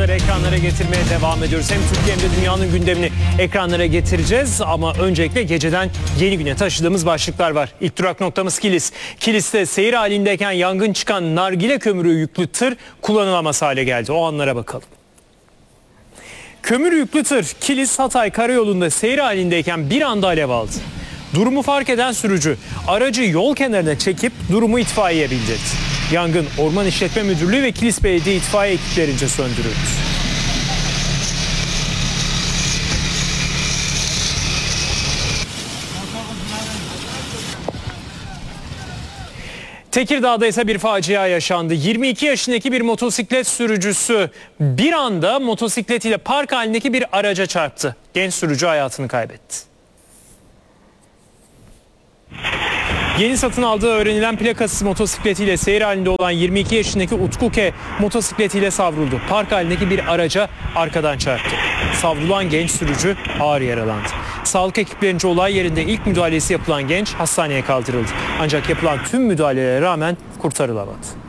olayları ekranlara getirmeye devam ediyoruz. Hem Türkiye hem de dünyanın gündemini ekranlara getireceğiz. Ama öncelikle geceden yeni güne taşıdığımız başlıklar var. İlk durak noktamız Kilis. Kilis'te seyir halindeyken yangın çıkan nargile kömürü yüklü tır kullanılamaz hale geldi. O anlara bakalım. Kömür yüklü tır Kilis-Hatay karayolunda seyir halindeyken bir anda alev aldı. Durumu fark eden sürücü aracı yol kenarına çekip durumu itfaiyeye bildirdi. Yangın Orman İşletme Müdürlüğü ve Kilis Belediye itfaiye ekiplerince söndürüldü. Tekirdağ'da ise bir facia yaşandı. 22 yaşındaki bir motosiklet sürücüsü bir anda motosikletiyle park halindeki bir araca çarptı. Genç sürücü hayatını kaybetti. Yeni satın aldığı öğrenilen plakasız motosikletiyle seyir halinde olan 22 yaşındaki Utku K motosikletiyle savruldu. Park halindeki bir araca arkadan çarptı. Savrulan genç sürücü ağır yaralandı. Sağlık ekiplerince olay yerinde ilk müdahalesi yapılan genç hastaneye kaldırıldı. Ancak yapılan tüm müdahalelere rağmen kurtarılamadı.